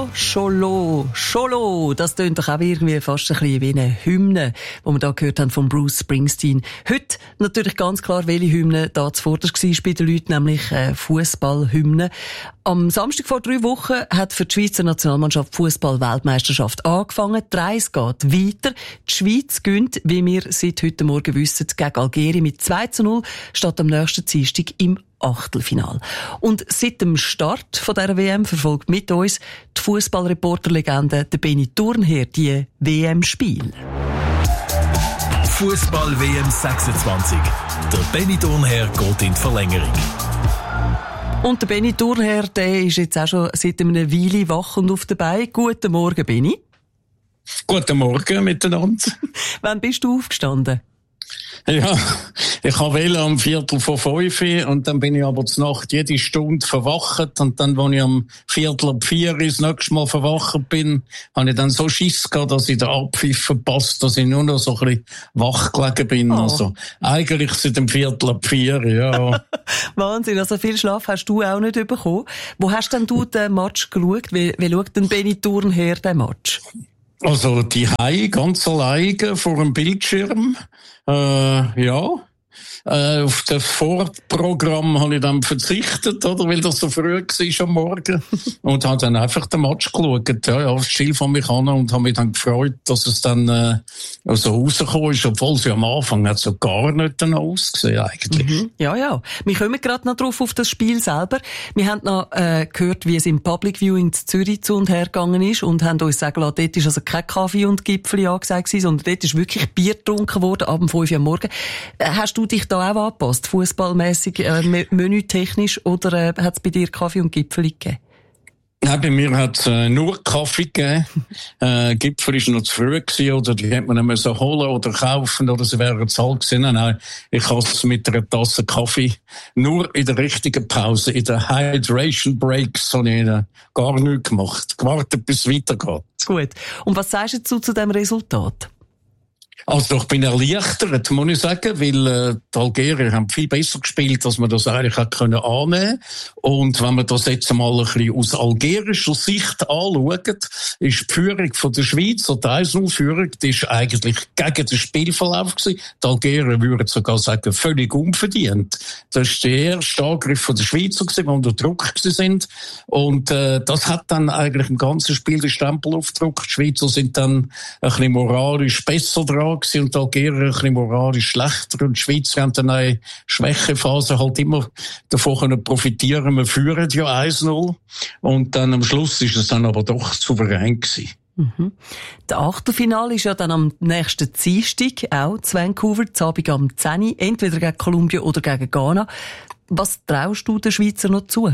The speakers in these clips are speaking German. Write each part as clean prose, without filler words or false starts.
Cholo. Das tönt doch auch irgendwie fast ein bisschen wie eine Hymne, die wir da gehört haben von Bruce Springsteen. Heute natürlich ganz klar, welche Hymne da zuvorderst war bei den Leuten, nämlich Fußballhymne. Am Samstag vor 3 Wochen hat für die Schweizer Nationalmannschaft Fußball-Weltmeisterschaft angefangen. Die Reise geht weiter. Die Schweiz gewinnt, wie wir seit heute Morgen wissen, gegen Algerien mit 2:0, statt am nächsten Dienstag im Achtelfinal. Und seit dem Start von dieser WM verfolgt mit uns die Fußballreporterlegende Benny Thurnherr die WM-Spiel. Fußball-WM 26. Der Benny Thurnherr geht in die Verlängerung. Und der Benny Thurnherr, der ist jetzt auch schon seit einer Weile wach und auf dabei. Guten Morgen, Benny. Guten Morgen miteinander. Wann bist du aufgestanden? Ja, ich wollte am 4:45 und dann bin ich aber zur Nacht jede Stunde verwacht und dann, als ich am 3:45 das nächste Mal verwacht bin, habe ich dann so Schiss gehabt, dass ich den Abpfiff verpasst, dass ich nur noch so ein bisschen wach gelegen bin. Oh. Also, eigentlich seit dem 3:45, ja. Wahnsinn, also viel Schlaf hast du auch nicht bekommen. Wo hast denn du den Match geschaut? Wie schaut denn Benny Thurnherr den Match? Also, die Hause ganz alleine vor dem Bildschirm. Auf das Vorprogramm habe ich dann verzichtet, oder? Weil das so früh war am Morgen. Und habe dann einfach den Match geschaut, ja, still von mich an und habe mich dann gefreut, dass es dann, so rausgekommen ist, obwohl sie am Anfang hat so gar nicht dann ausgesehen, eigentlich. Mhm. Ja. Wir kommen gerade noch drauf auf das Spiel selber. Wir haben noch, gehört, wie es im Public Viewing in Zürich zu und her gegangen ist und haben uns sagen lassen, dort ist also kein Kaffee und Gipfeli angesagt gewesen, sondern dort ist wirklich Bier getrunken worden, ab 5 Uhr am Morgen. Hast du dich da auch angepasst, fußballmäßig, menütechnisch, oder hat es bei dir Kaffee und Gipfeli gegeben? Nein, bei mir hat es nur Kaffee gegeben. Gipfel ist noch zu früh gewesen, oder die hätte man nicht mehr so holen oder kaufen, oder sie wären zu alt gewesen. Nein, ich habe es mit einer Tasse Kaffee nur in der richtigen Pause, in der Hydration Breaks, habe ich gar nichts gemacht. Gewartet, bis es weitergeht. Gut. Und was sagst du zu diesem Resultat? Also ich bin erleichtert, muss ich sagen, weil die Algerier haben viel besser gespielt, als man das eigentlich hätte annehmen können. Und wenn man das jetzt mal ein bisschen aus algerischer Sicht anschaut, ist die Führung von der Schweiz, oder die 1:0-Führung, die ist eigentlich gegen den Spielverlauf gewesen. Die Algerier würden sogar sagen, völlig unverdient. Das ist der erste Angriff von der Schweizer gewesen, die unter Druck sind. Und das hat dann eigentlich im ganzen Spiel den Stempel aufgedrückt. Die Schweizer sind dann ein bisschen moralisch besser dran und die Algerier ein bisschen moralisch schlechter. Und die Schweizer haben dann eine Schwächephase halt immer davon profitieren. Wir führen ja 1:0. Und dann am Schluss ist es dann aber doch souverän gewesen. Mhm. Das Achtelfinale ist ja dann am nächsten Dienstag, auch zu Vancouver, zu Abend am 10 Uhr, entweder gegen Kolumbien oder gegen Ghana. Was traust du den Schweizer noch zu?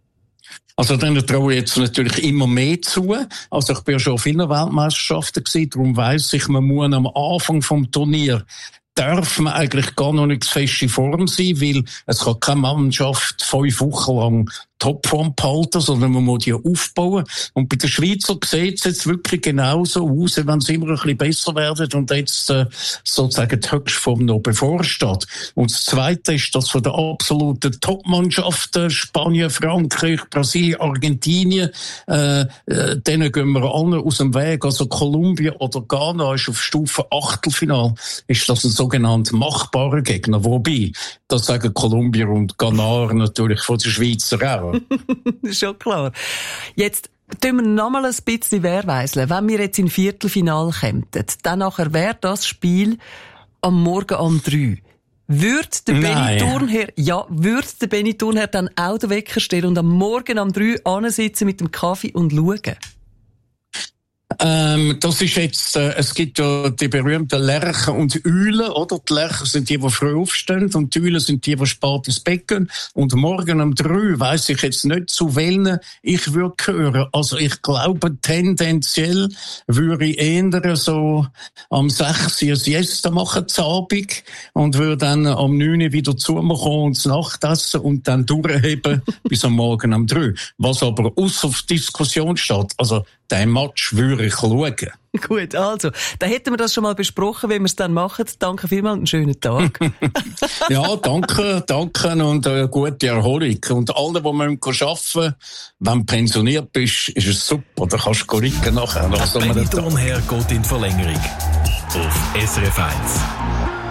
Also denen traue ich jetzt natürlich immer mehr zu. Also ich bin ja schon auf vielen Weltmeisterschaften gewesen, darum weiss ich, man muss am Anfang vom Turnier darf man eigentlich gar noch nicht fest in Form sein, weil es kann keine Mannschaft 5 Wochen lang Topform behalten, sondern man muss die aufbauen. Und bei den Schweizer sieht es jetzt wirklich genauso aus, wenn sie immer ein bisschen besser werden und jetzt sozusagen die Höchstform noch bevorsteht. Und das Zweite ist, dass von den absoluten Top-Mannschaften, Spanien, Frankreich, Brasilien, Argentinien, denen gehen wir alle aus dem Weg. Also Kolumbien oder Ghana ist auf Stufe Achtelfinal, ist das ein sogenannter machbarer Gegner. Wobei, das sagen Kolumbier und Ghana natürlich von den Schweizer auch. Das ist schon klar. Jetzt tun wir noch mal ein bisschen wehrweiseln. Wenn wir jetzt in Viertelfinal kämen, dann nachher wäre das Spiel am Morgen um 3. Würde der Benny Thurnherr dann auch den Wecker stellen und am Morgen um 3 ansitzen mit dem Kaffee und schauen? Das ist jetzt, es gibt ja die berühmten Lerchen und Eulen, oder? Die Lerchen sind die früh aufstehen und die Eulen sind die spät ins Bett gehen. Und morgen um 3 weiss ich jetzt nicht, zu welchen ich würde hören. Also ich glaube, tendenziell würde ich eher so am 6 Uhr Siesta machen, zu Abend, und würde dann am 9 Uhr wieder zu mir kommen und das Nachtessen und dann durchheben bis am Morgen um 3. Was aber außer Diskussion steht, also den Match würde natürlich schauen. Gut, also, dann hätten wir das schon mal besprochen, wie wir es dann machen. Danke vielmals und einen schönen Tag. Ja, danke und eine gute Erholung. Und alle, die arbeiten müssen, wenn du pensioniert bist, ist es super. Da kannst du liegen nachher. Benny Thurnherr geht in die Verlängerung. Auf SRF 1.